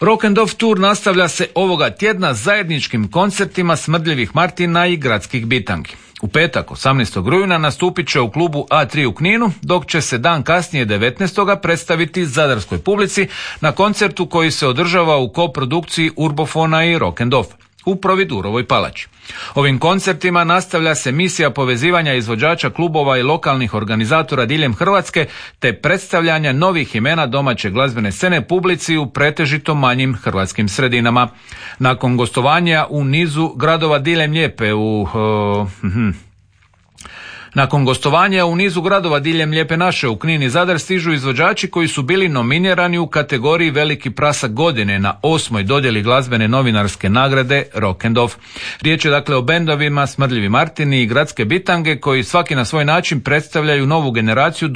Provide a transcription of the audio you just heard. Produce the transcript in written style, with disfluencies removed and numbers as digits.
Rock and Off Tour nastavlja se ovoga tjedna zajedničkim koncertima Smrdljivih Martina i Gradskih bitangi. U petak, 18. rujna, nastupit će u klubu A3 u Kninu, dok će se dan kasnije 19. predstaviti zadarskoj publici na koncertu koji se održava u koprodukciji Urbofona i Rock and Off u Providurovoj palači. Ovim koncertima nastavlja se misija povezivanja izvođača klubova i lokalnih organizatora diljem Hrvatske, te predstavljanja novih imena domaće glazbene scene publici u pretežito manjim hrvatskim sredinama. Nakon gostovanja u nizu gradova diljem Lijepe naše u Knin i Zadar stižu izvođači koji su bili nominirani u kategoriji Veliki prasak godine na 8. dodjeli glazbene novinarske nagrade Rock and Off. Riječ je dakle o bendovima Smrdljivi Martini i Gradske bitange koji svaki na svoj način predstavljaju novu generaciju